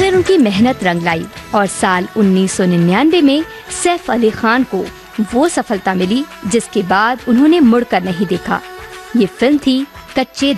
फिर उनकी मेहनत रंग लाई और साल 1999 में सैफ अली खान को वो सफलता मिली जिसके बाद उन्होंने मुड़कर नहीं देखा। ये फिल्म थी कच्चे